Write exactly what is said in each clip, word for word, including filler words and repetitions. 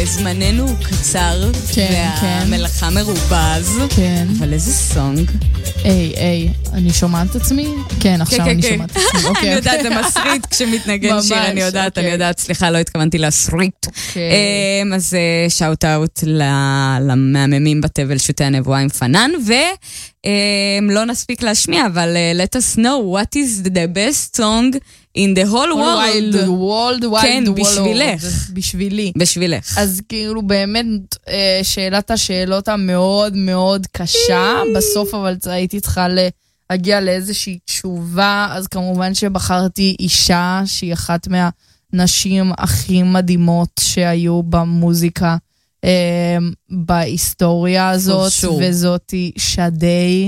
זמננו קצר, והמלאכה מרובז. כן. אבל איזה סונג? היי, היי, אני שומעת את עצמי? כן, עכשיו אני שומעת את עצמי. אני יודעת, זה מסריט כשמתנגן שיר, אני יודעת, אני יודעת, סליחה, לא התכוונתי להסריט. אז שאוט אאוט למאממים בתבל שוטי הנבואה עם פנן, ולא נספיק להשמיע, אבל let us know what is the best song in the whole world. world, world, כן, בשבילך. בשבילי. בשבילך. אז כאילו באמת שאלת השאלות המאוד מאוד קשה, בסוף אבל הייתי צריכה להגיע לאיזושהי תשובה, אז כמובן שבחרתי אישה שהיא אחת מהנשים הכי מדהימות שהיו במוזיקה בהיסטוריה הזאת, וזאתי שדי.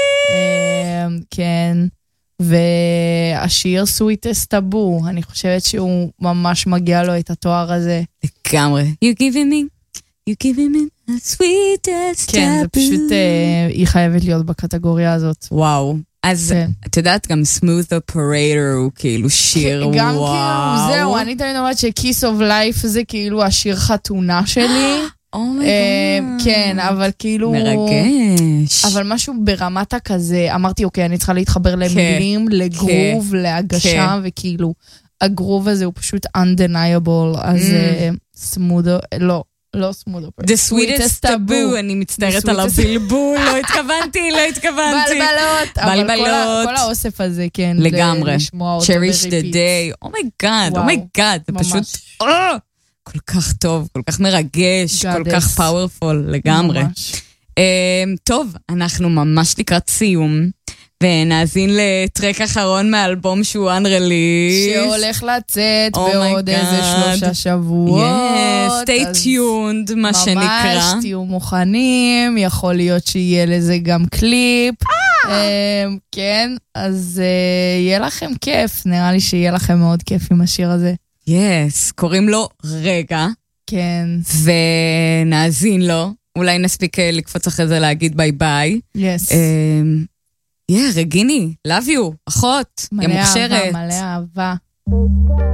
כן. והשיר Sweetest Taboo, אני חושבת שהוא ממש מגיע לו את התואר הזה. לגמרי. You giving me, you giving me the sweetest taboo. כן, זה פשוט, היא חייבת להיות בקטגוריה הזאת. וואו. אז את יודעת, גם Smooth Operator הוא כאילו שיר, וואו. גם כאילו, זהו, אני תמיד אומרת ש-Kiss of Life זה כאילו השיר חתונה שלי. אומייגאד. כן, אבל כאילו... מרגש. אבל משהו ברמת הכזה, אמרתי, אוקיי, אני צריכה להתחבר למילים, לגרוב, להגשה, וכאילו, הגרוב הזה הוא פשוט undeniable, אז סמודו, לא, לא סמודו. The sweetest taboo, אני מצטערת על הבלבול, לא התכוונתי, לא התכוונתי. בלבלות, אבל כל האוסף הזה, כן. לגמרי. Cherish the day. אומייגאד, אומייגאד, זה פשוט... כל כך טוב, כל כך מרגש, כל כך פאורפול, לגמרי. טוב, אנחנו ממש לקראת סיום, ונאזין לטרק אחרון מהאלבום שהוא unreleased. שהולך לצאת בעוד איזה שלושה שבועות. stay tuned, מה שנקרא. ממש, תהיו מוכנים, יכול להיות שיהיה לזה גם קליפ. כן, אז יהיה לכם כיף, נראה לי שיהיה לכם מאוד כיף עם השיר הזה. יס, קוראים לו רגע. כן. ונאזין לו. אולי נספיק לקפוץ אחרי זה להגיד ביי ביי. יס. יא, רגיני, love you, אחות, יא מוכשרת. מלא אהבה, מלא אהבה.